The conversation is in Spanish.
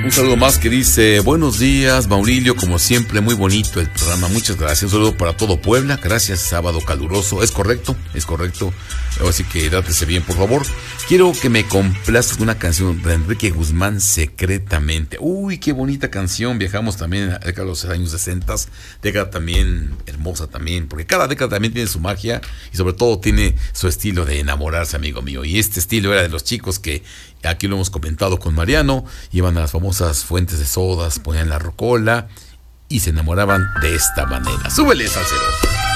Un saludo más que dice: buenos días, Maurilio, como siempre, muy bonito el programa, muchas gracias. Un saludo para todo Puebla, gracias, sábado caluroso, es correcto. Así que dátese bien, por favor. Quiero que me complazcas una canción de Enrique Guzmán, Secretamente. Uy, qué bonita canción. Viajamos también a los años 60, década también hermosa también, porque cada década también tiene su magia y sobre todo tiene su estilo de enamorarse, amigo mío. Y este estilo era de los chicos que aquí lo hemos comentado con Mariano, iban a las famosas fuentes de sodas, ponían la rocola y se enamoraban de esta manera. ¡Súbele, salsero!